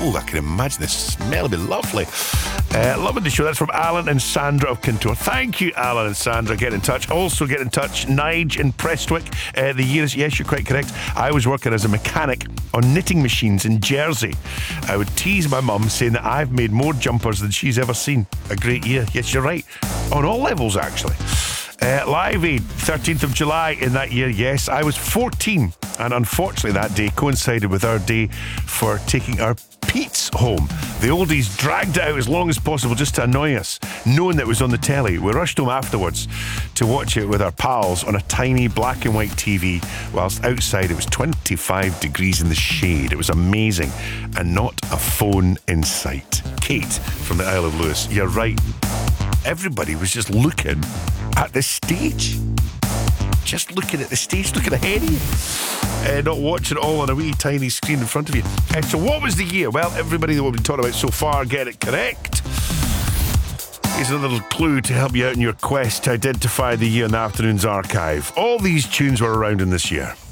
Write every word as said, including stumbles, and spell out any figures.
Oh, I can imagine the smell would be lovely. Uh, loving the show. That's from Alan and Sandra of Kintor. Thank you, Alan and Sandra. Get in touch. Also get in touch, Nige in Prestwick. Uh, the year is, yes, you're quite correct. I was working as a mechanic on knitting machines in Jersey. I would tease my mum saying that I've made more jumpers than she's ever seen. A great year. Yes, you're right. On all levels, actually. Uh, Live Aid, thirteenth of July in that year, yes, I was fourteen, and unfortunately that day coincided with our day for taking our Pete's home. The oldies dragged it out as long as possible just to annoy us, knowing that it was on the telly. We rushed home afterwards to watch it with our pals on a tiny black and white T V, whilst outside it was twenty-five degrees in the shade. It was amazing, and not a phone in sight. Kate from the Isle of Lewis, you're right. Everybody was just looking at the stage. Just looking at the stage, looking ahead of you. Uh, not watching it all on a wee tiny screen in front of you. Uh, so what was the year? Well, everybody that we've been talking about so far get it correct. Here's a little clue to help you out in your quest to identify the year in the afternoon's archive. All these tunes were around in this year.